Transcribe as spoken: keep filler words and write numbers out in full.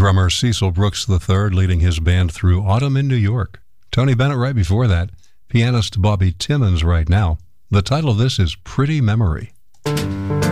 drummer Cecil Brooks the third leading his band through Autumn in New York. Tony Bennett right before that. Pianist Bobby Timmons right now. The title of this is Pretty Memory.